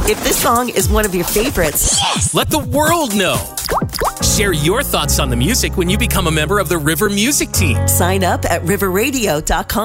If this song is one of your favorites, let the world know. Share your thoughts on the music when you become a member of the River Music Team. Sign up at riverradio.com.